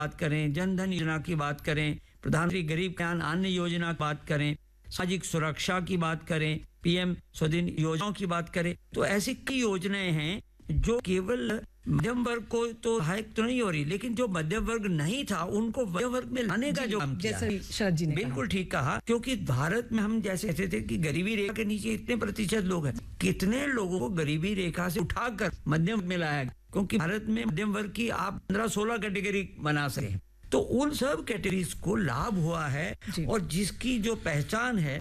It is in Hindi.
बात करें, जन धन योजना की बात करें, प्रधानमंत्री गरीब कल्याण अन्न योजना की बात करें, सामाजिक सुरक्षा की बात करें, पीएम स्वनिधि योजनाओं की बात करें, तो ऐसी कई योजनाएं हैं जो केवल मध्यम वर्ग को तो सहायक तो नहीं हो रही, लेकिन जो मध्यम वर्ग नहीं था उनको मध्यम वर्ग में लाने का जो काम किया है, शरद जी ने बिल्कुल ठीक कहा। क्योंकि भारत में हम जैसे कहते थे कि गरीबी रेखा के नीचे इतने प्रतिशत लोग हैं, कितने लोगों को गरीबी रेखा से उठाकर मध्यम में लाया, क्योंकि भारत में मध्यम वर्ग की आप 15-16 कैटेगरी बना सके, तो उन सब कैटेगरीज को लाभ हुआ है और जिसकी जो पहचान है